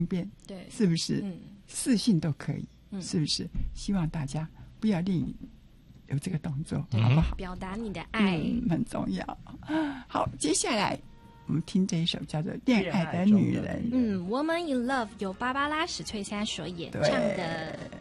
便， 对， 是不是？视讯都可以，是不是？希望大家不要吝于有这个动作，好不好？ 表达你的爱， 很重要。好，接下来我们听这一首叫做《恋爱的女人》。 Woman in Love 由芭芭拉史翠珊所演唱的。